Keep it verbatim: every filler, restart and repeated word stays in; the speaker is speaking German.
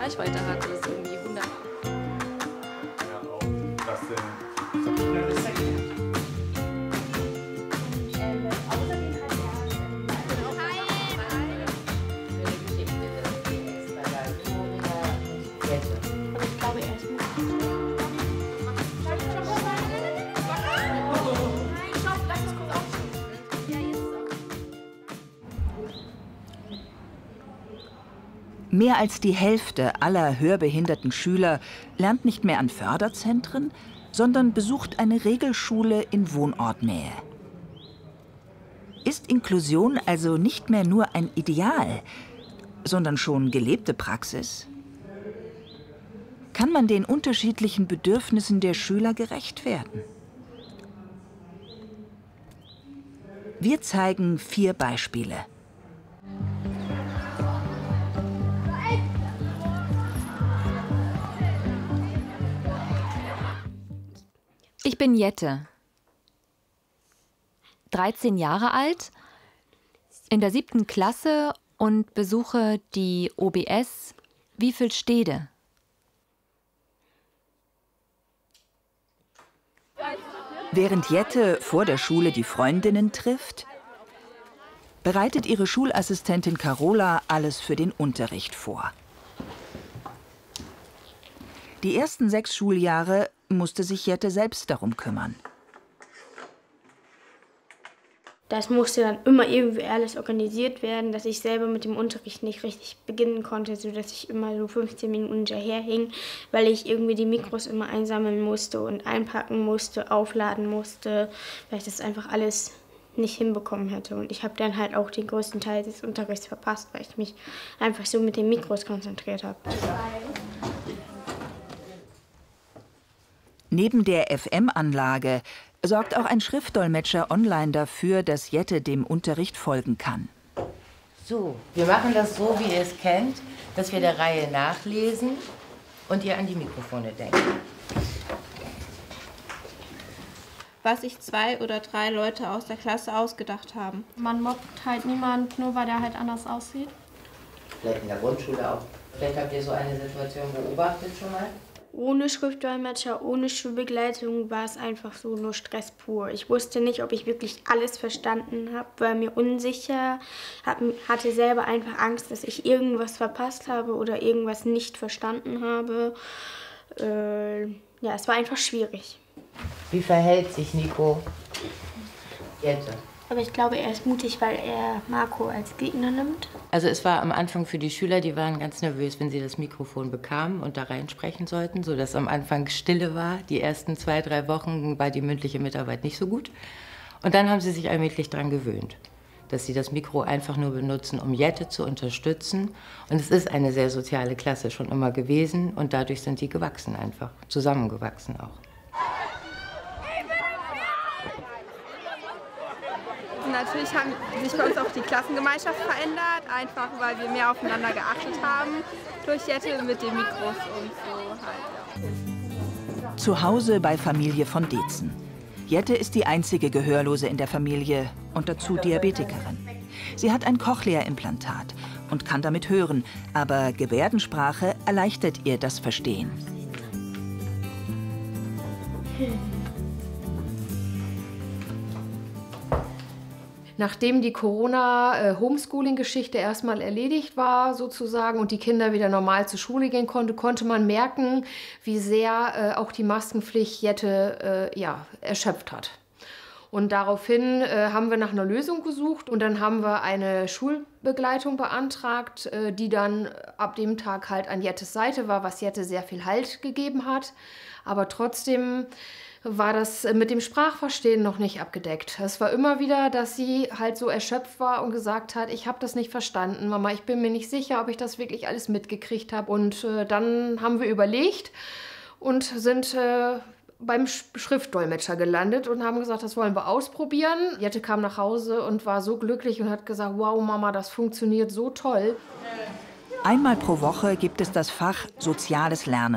Reichweite hat. Das ist irgendwie wunderbar. Ja, auch das sind Mehr als die Hälfte aller hörbehinderten Schüler lernt nicht mehr an Förderzentren, sondern besucht eine Regelschule in Wohnortnähe. Ist Inklusion also nicht mehr nur ein Ideal, sondern schon gelebte Praxis? Kann man den unterschiedlichen Bedürfnissen der Schüler gerecht werden? Wir zeigen vier Beispiele. Ich bin Jette, dreizehn Jahre alt, in der siebten Klasse und besuche die O B S Wiefelstede. Während Jette vor der Schule die Freundinnen trifft, bereitet ihre Schulassistentin Carola alles für den Unterricht vor. Die ersten sechs Schuljahre musste sich Jette selbst darum kümmern. Das musste dann immer irgendwie alles organisiert werden, dass ich selber mit dem Unterricht nicht richtig beginnen konnte, sodass ich immer so fünfzehn Minuten hinterher hing, weil ich irgendwie die Mikros immer einsammeln musste und einpacken musste, aufladen musste, weil ich das einfach alles nicht hinbekommen hätte. Und ich habe dann halt auch den größten Teil des Unterrichts verpasst, weil ich mich einfach so mit den Mikros konzentriert habe. Neben der F M-Anlage sorgt auch ein Schriftdolmetscher online dafür, dass Jette dem Unterricht folgen kann. So, wir machen das so, wie ihr es kennt, dass wir der Reihe nachlesen und ihr an die Mikrofone denkt. Was sich zwei oder drei Leute aus der Klasse ausgedacht haben. Man mobbt halt niemand, nur weil der halt anders aussieht. Vielleicht in der Grundschule auch. Vielleicht habt ihr so eine Situation beobachtet schon mal? Ohne Schriftdolmetscher, ohne Schulbegleitung war es einfach so nur Stress pur. Ich wusste nicht, ob ich wirklich alles verstanden habe, war mir unsicher, hatte selber einfach Angst, dass ich irgendwas verpasst habe oder irgendwas nicht verstanden habe. Äh, ja, es war einfach schwierig. Wie verhält sich Nico jetzt? Aber ich glaube, er ist mutig, weil er Marco als Gegner nimmt. Also es war am Anfang für die Schüler, die waren ganz nervös, wenn sie das Mikrofon bekamen und da reinsprechen sollten, sodass am Anfang Stille war. Die ersten zwei, drei Wochen war die mündliche Mitarbeit nicht so gut. Und dann haben sie sich allmählich daran gewöhnt, dass sie das Mikro einfach nur benutzen, um Jette zu unterstützen. Und es ist eine sehr soziale Klasse schon immer gewesen und dadurch sind die gewachsen einfach, zusammengewachsen auch. Natürlich haben sich bei uns auch die Klassengemeinschaft verändert, einfach weil wir mehr aufeinander geachtet haben durch Jette mit den Mikros und so halt. Ja. Zu Hause bei Familie von Deetzen. Jette ist die einzige Gehörlose in der Familie und dazu Diabetikerin. Sie hat ein Cochlea-Implantat und kann damit hören, aber Gebärdensprache erleichtert ihr das Verstehen. Nachdem die Corona-Homeschooling-Geschichte erstmal erledigt war sozusagen und die Kinder wieder normal zur Schule gehen konnten, konnte man merken, wie sehr äh, auch die Maskenpflicht Jette äh, ja, erschöpft hat. Und daraufhin äh, haben wir nach einer Lösung gesucht und dann haben wir eine Schulbegleitung beantragt, äh, die dann ab dem Tag halt an Jettes Seite war, was Jette sehr viel Halt gegeben hat. Aber trotzdem war das mit dem Sprachverstehen noch nicht abgedeckt. Es war immer wieder, dass sie halt so erschöpft war und gesagt hat, ich habe das nicht verstanden, Mama, ich bin mir nicht sicher, ob ich das wirklich alles mitgekriegt habe. Und äh, dann haben wir überlegt und sind äh, beim Schriftdolmetscher gelandet und haben gesagt, das wollen wir ausprobieren. Jette kam nach Hause und war so glücklich und hat gesagt, wow Mama, das funktioniert so toll. Einmal pro Woche gibt es das Fach Soziales Lernen.